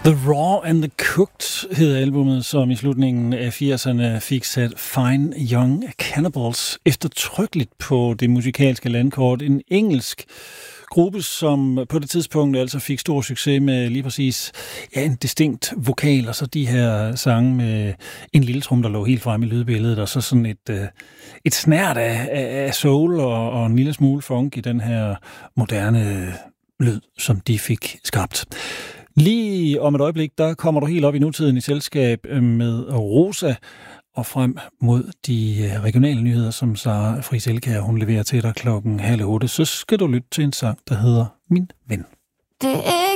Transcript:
The Raw and the Cooked hedder albumet, som i slutningen af 80'erne fik sat Fine Young Cannibals eftertrykkeligt på det musikalske landkort. En engelsk gruppe, som på det tidspunkt altså fik stor succes med lige præcis en distinkt vokal, og så de her sange med en lille trum, der lå helt fremme i lydbilledet, og så sådan et snært af soul og en lille smule funk i den her moderne lyd, som de fik skabt. Lige om et øjeblik, der kommer du helt op i nutiden i selskab med Rosa og frem mod de regionale nyheder, som Sara Friis Elkjær, hun leverer til dig 7:30. Så skal du lytte til en sang, der hedder Min Ven. Det er